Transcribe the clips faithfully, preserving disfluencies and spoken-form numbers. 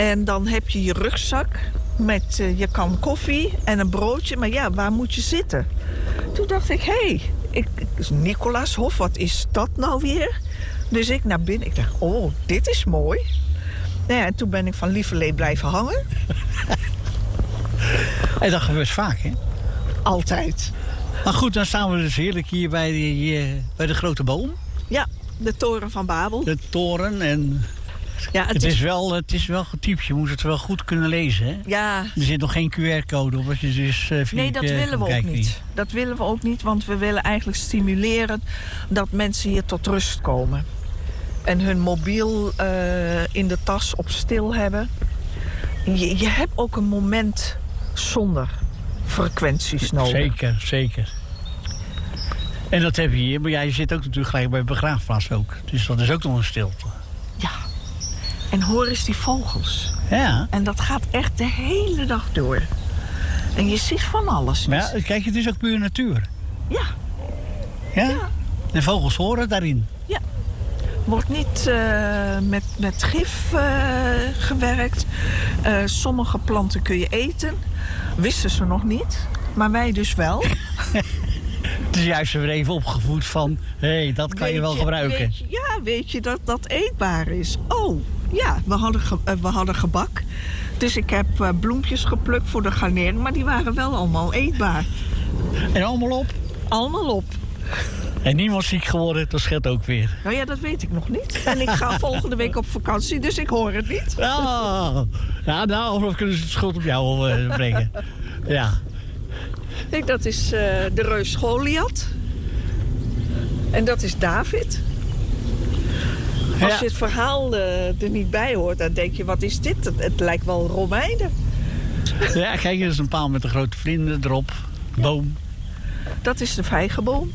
En dan heb je je rugzak met uh, je kan koffie en een broodje. Maar ja, waar moet je zitten? Toen dacht ik, hé, hey, ik, Nicolaashof, wat is dat nou weer? Dus ik naar binnen. Ik dacht, oh, dit is mooi. Nou ja, en toen ben ik van lieverlee blijven hangen. En dat gebeurt vaak, hè? Altijd. Maar goed, dan staan we dus heerlijk hier bij de, bij de grote boom. Ja, de toren van Babel. De toren en... Ja, het, het, is is... wel, het is wel getypt, je moet het wel goed kunnen lezen, hè? Ja. Er zit nog geen Q R-code op, als je dus... Uh, nee, dat willen we ook niet. niet. Dat willen we ook niet, want we willen eigenlijk stimuleren dat mensen hier tot rust komen. En hun mobiel uh, in de tas op stil hebben. Je, je hebt ook een moment zonder frequenties nodig. Zeker, zeker. En dat heb je hier, maar jij zit ook natuurlijk gelijk bij begraafplaats ook. Dus dat is ook nog een stilte. Ja. En hoor eens die vogels. Ja. En dat gaat echt de hele dag door. En je ziet van alles. Maar ja, kijk, het is ook puur natuur. Ja. Ja? Ja. De vogels horen daarin. Ja. Wordt niet uh, met, met gif uh, gewerkt. Uh, sommige planten kun je eten. Wisten ze nog niet. Maar wij dus wel. Het is juist weer even opgevoed van... hé, hey, dat kan weet je wel je, gebruiken. Weet je, ja, weet je dat dat eetbaar is? Oh, ja, we hadden, ge, uh, we hadden gebak. Dus ik heb uh, bloempjes geplukt voor de garnering. Maar die waren wel allemaal eetbaar. En allemaal op? Allemaal op. En niemand ziek geworden, dat scheelt ook weer. Nou ja, dat weet ik nog niet. En ik ga volgende week op vakantie, dus ik hoor het niet. Oh, nou, nou, of kunnen ze de schuld op jou uh, brengen. Ja. Kijk, dat is uh, de reus Goliath. En dat is David. Als ja. je het verhaal uh, er niet bij hoort, dan denk je, wat is dit? Het, het lijkt wel Romeinen. Ja, kijk, er is een paal met een grote vlinder erop. Boom. Dat is de vijgenboom.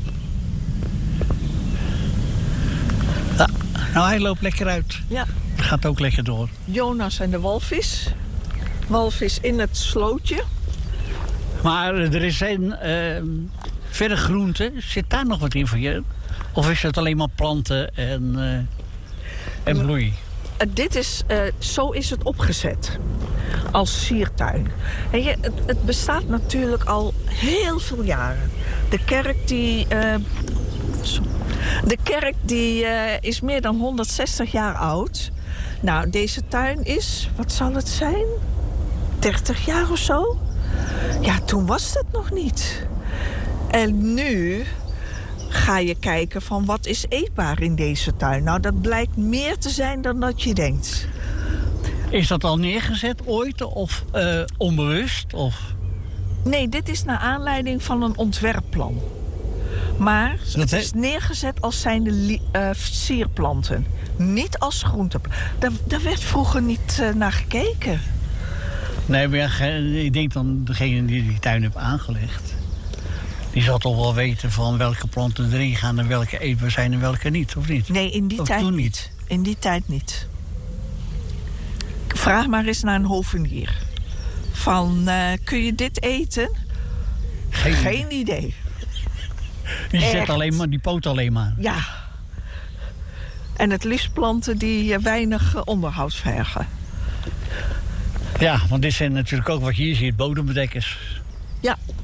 Ja, nou, hij loopt lekker uit. Ja. Het gaat ook lekker door. Jonas en de walvis. Walvis in het slootje. Maar er is een uh, verder groente. Zit daar nog wat in voor je? Of is het alleen maar planten en, uh, en bloei? Uh, dit is, uh, zo is het opgezet. Als siertuin. En je, het, het bestaat natuurlijk al heel veel jaren. De kerk die... Uh, de kerk die uh, is meer dan honderdzestig jaar oud. Nou, deze tuin is, wat zal het zijn? dertig jaar of zo? Ja, toen was het nog niet. En nu ga je kijken van wat is eetbaar in deze tuin. Nou, dat blijkt meer te zijn dan dat je denkt. Is dat al neergezet ooit of uh, onbewust? Of? Nee, dit is naar aanleiding van een ontwerpplan. Maar het is neergezet als zijnde li- uh, sierplanten. Niet als groenteplanten. Daar, daar werd vroeger niet uh, naar gekeken. Nee, maar ja, ik denk dan degene die die tuin heeft aangelegd... die zal toch wel weten van welke planten erin gaan... en welke eetbaar zijn en welke niet, of niet? Nee, in die of tijd niet. niet. In die tijd niet. Vraag maar eens naar een hovenier. Van, uh, kun je dit eten? Geen, Geen idee. Die Echt. zet alleen maar, die poot alleen maar. Ja. En het liefst planten die weinig uh, onderhoud vergen. Ja, want dit zijn natuurlijk ook wat je hier ziet, bodembedekkers. Ja.